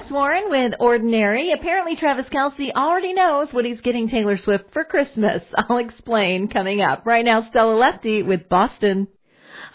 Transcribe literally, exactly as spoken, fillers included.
Alex Warren with Ordinary. Apparently Travis Kelce already knows what he's getting Taylor Swift for Christmas. I'll explain coming up. Right now, Stella Lefty with Boston.